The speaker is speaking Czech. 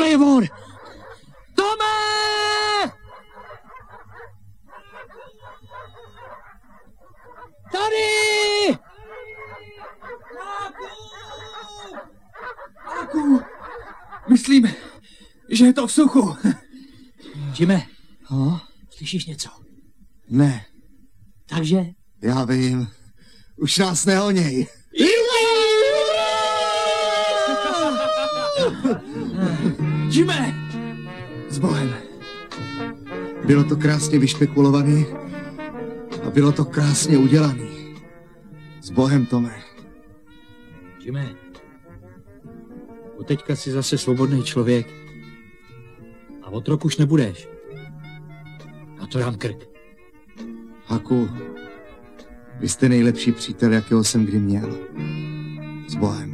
Tamhle je on! Tome! Tady! Máku! Myslím, že je to v suchu. Jime, slyšíš něco? Ne. Takže? Já vím. Už nás nehoněj. Jime! S Bohem. Bylo to krásně vyšpekulovaný a bylo to krásně udělaný. S Bohem, Tome. Jime, od teďka jsi zase svobodný člověk a otrok už nebudeš. A to dám krk. Haku, vy jste nejlepší přítel, jakého jsem kdy měl. S Bohem.